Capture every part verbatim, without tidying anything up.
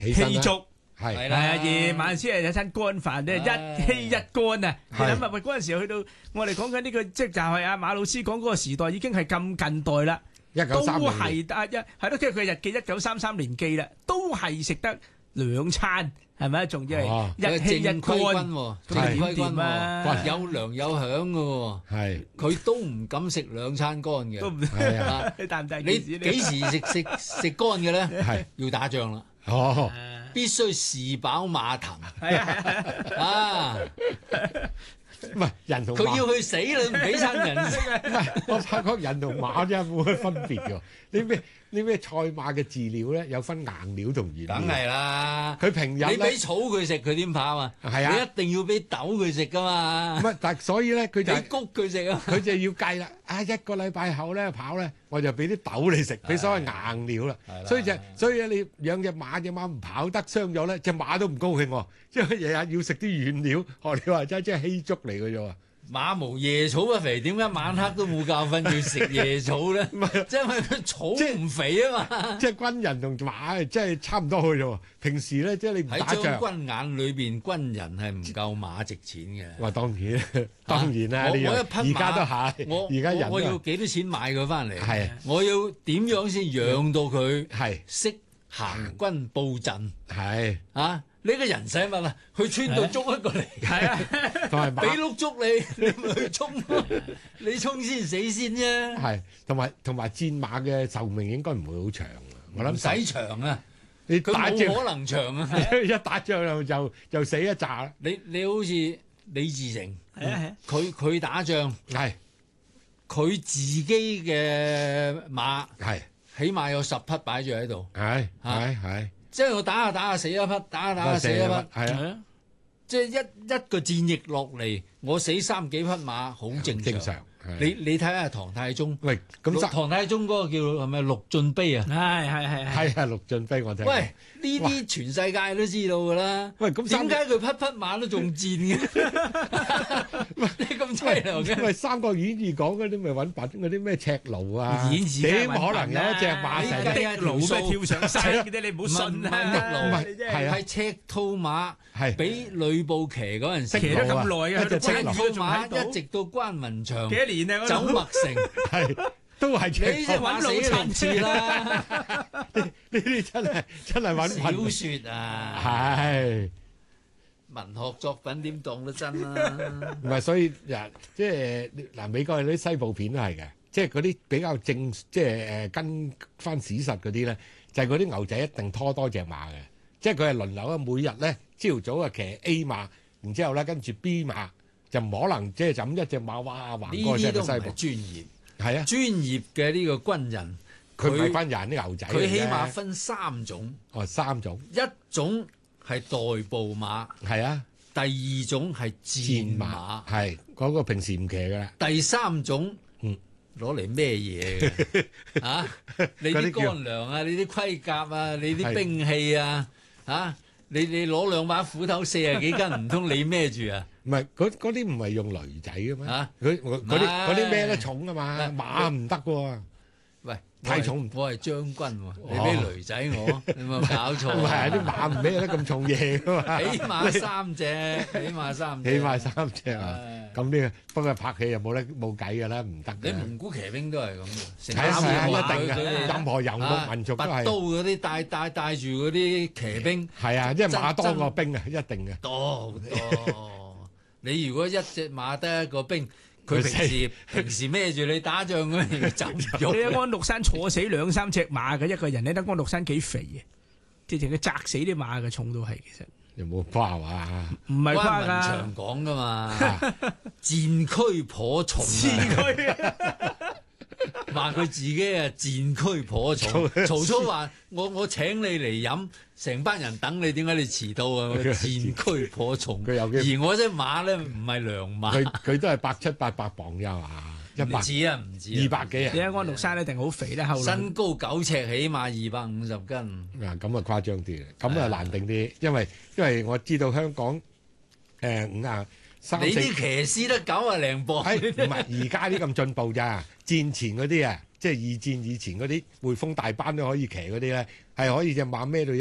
氣足。 係係啊，夜晚先係有餐乾飯咧，一稀一乾啊！你諗下，喂嗰陣時去到我哋講緊呢個，即係就係阿馬老師講嗰個時代已經係咁近代啦，都係啊一係咯，即係佢日記一九三三年記啦，都係食得兩餐，係咪？仲要係一稀一乾， 咁點掂啊？ 有糧有享嘅喎， 係佢都唔敢食兩餐乾嘅， 都唔係啊！ 你大唔大？ 你幾時食食食乾嘅咧？ 係要打仗啦！ 哦。 必須士飽馬騰， 係啊！ 啊， 唔係人同佢要去死啦，唔俾餐人食啊！ 唔係，我發覺人同馬真係冇乜分別㗎。你咩你咩賽馬嘅飼料咧，有分硬料同軟料。梗係啦， 佢平日你俾草佢食，佢點跑啊？ 係啊， 你一定要俾豆佢食噶嘛。 唔係，但所以咧，佢就你谷佢食啊。 佢就要計啦。啊，一個禮拜後咧跑咧，我就俾啲豆你食，俾所謂硬料啦。所以就所以咧，你養隻馬，隻馬唔跑得傷咗咧，隻馬都唔高興喎，因為日日要食啲軟料。學你話齋，即係稀粥嚟嘅啫喎。 馬無夜草不肥，點解晚黑都冇覺瞓要食夜草咧？唔係，即係因為佢草唔肥啊嘛。 即係軍人同馬即係差唔多去啫喎。平時咧，即係你唔打仗。 喺將軍眼裏邊，軍人係唔夠馬值錢嘅。 哇！當然當然啦，呢樣而家都係。 我而家人我要幾多錢買佢翻嚟？ 係。 我要點樣先養到佢？ 係。 識行軍佈陣。 係。 啊！你個人使乜啊？去村度捉一個嚟， 係啊， 同埋俾碌捉你，你咪去衝咯，你衝先死先啫。 係，同埋同埋戰馬嘅壽命應該唔會好長啊！我諗唔使長啊， 你打仗冇可能長啊！ 一打仗就就就死一紮啦。 你你好似李自成， 係啊佢佢打仗係佢自己嘅馬係， 起碼有十匹擺住喺度。 係係係。 即係我打下打下死一匹，打下打下死一匹， 係啊！ 即係一一個戰役落嚟，我死三幾匹馬，好正常。 正常。 你你睇下唐太宗， 喂，咁唐太宗嗰個叫係咪陸進碑啊？ 係係係係啊，陸進碑我聽。 喂，呢啲全世界都知道㗎啦。 喂，咁點解佢匹匹馬都仲戰嘅？你咁凄涼嘅？ 喂，《三國演義》講嗰啲咪揾品嗰啲咩赤盧啊？ 演義點可能有一隻馬成的盧咩跳上山嗰啲？你唔好信啦！ 唔係係啊， 係赤兔馬， 係俾呂布騎嗰陣時騎咗咁耐啊！ 一隻赤赤兔馬馬一直到關雲長幾多年啊？ 走麥城係都係赤兔。 你隻馬死兩次啦！ 呢啲真係真係揾品。 小説啊， 係文學作品點當得真啊？ 唔係，所以嗱，即係嗱，美國嗰啲西部片都係嘅，即係嗰啲比較正，即係誒跟翻史實嗰啲咧，就係嗰啲牛仔一定拖多隻馬嘅，即係佢係輪流啊，每日咧朝早啊騎 A 馬，然之後咧跟住 B 馬，就唔可能即係就咁一隻馬哇橫過隻西部。 呢啲都唔係專業， 係啊， 專業嘅呢個軍人， 佢唔係軍人啲牛仔嚟嘅。 佢起碼分三種。 哦，三種。 一種係代步馬， 係啊。 第二種係戰馬， 係嗰個平時唔騎㗎啦。 第三種， 嗯， 攞嚟咩嘢嘅？啊，你啲乾糧啊，你啲盔甲啊，你啲兵器啊，啊，你你攞兩把斧頭四十幾斤，唔通你孭住啊？ 唔係，嗰嗰啲唔係用驢仔嘅咩？ 啊， 佢嗰啲嗰啲孭得重㗎嘛，馬唔得喎。 喂， 太重， 我係將軍喎，你俾驢仔我，你有冇搞錯？ 唔係啲馬唔孭得咁重嘢㗎嘛。 起碼三隻，起碼三隻， 起碼三隻啊！咁呢個不過拍戲又冇得冇計㗎啦，唔得。 你蒙古騎兵都係咁嘅， 係啊係啊，一定嘅，任何遊牧民族都係。 拔刀嗰啲帶帶帶住嗰啲騎兵， 係啊，即係馬多過兵啊，一定嘅。 多好多。你如果一隻馬得一個兵，佢平時平時孭住你打仗嗰陣走唔喐。 你喺安祿山坐死兩三隻馬嘅一個人，你睇安祿山幾肥嘅，直情佢砸死啲馬嘅重到係其實。 有冇誇話？ 唔係誇㗎。 關雲長講㗎嘛，戰區頗重。 戰區話佢自己啊戰區頗重。曹操話：我我請你嚟飲，成班人等你，點解你遲到啊？戰區頗重。 佢有而我隻馬咧唔係良馬。 佢佢都係百七八百磅啫嘛，一百唔止啊，唔止二百幾啊！ 你喺安祿山一定好肥咧，後身高九尺，起碼二百五十斤。 啊，咁啊誇張啲，咁啊難定啲，因為因為我知道香港誒五啊三四， 你啲騎師得九啊零磅。 係唔係而家啲咁進步咋？戰前嗰啲啊，即係二戰以前嗰啲匯豐大班都可以騎嗰啲咧，係可以隻馬孭到一百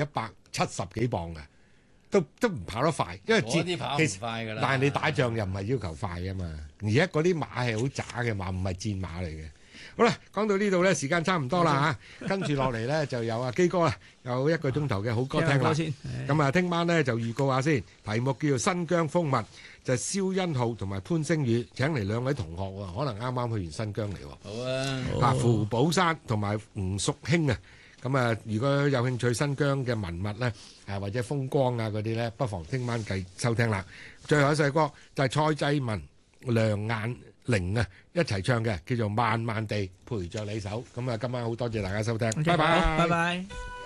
七十幾磅嘅，都都唔跑得快，因為嗰啲跑唔其實快㗎啦。 但係你打仗又唔係要求快㗎嘛，而家嗰啲馬係好渣嘅馬，唔係戰馬嚟嘅。好啦，講到呢度咧，時間差唔多啦嚇，跟住落嚟咧就有阿基哥啦，有一個鐘頭嘅好歌聽啦。咁啊，聽晚咧就預告下先，題目叫做《新疆風物》，就係蕭欣浩同埋潘星宇請嚟兩位同學喎，可能啱啱去完新疆嚟喎。 好啊， 啊，傅寶山同埋吳淑卿啊，咁啊，如果有興趣新疆嘅文物咧，啊或者風光啊嗰啲咧，不妨聽晚繼收聽啦。最後一首歌就係蔡濟文、梁雁玲啊一齊唱嘅，叫做《慢慢地陪着你手》。咁啊，今晚好多謝大家收聽，拜拜， 拜拜。